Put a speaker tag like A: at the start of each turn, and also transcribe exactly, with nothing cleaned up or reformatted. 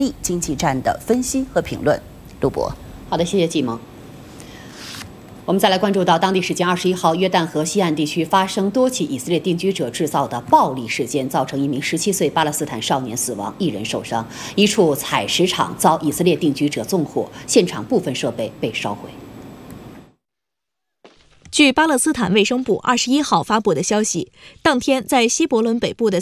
A: 利经济战的分析和评论。陆博，
B: 好的，谢谢季萌。我们再来关注到，当地时间二十一号，约旦河西岸地区发生多起以色列定居者制造的暴力事件，造成一名十七岁巴勒斯坦少年死亡，一人受伤。一处采石场遭以色列定居者纵火，现场部分设备被烧毁。
C: 据巴勒斯坦卫生部二十一号发布的消息，当天在西伯伦北部的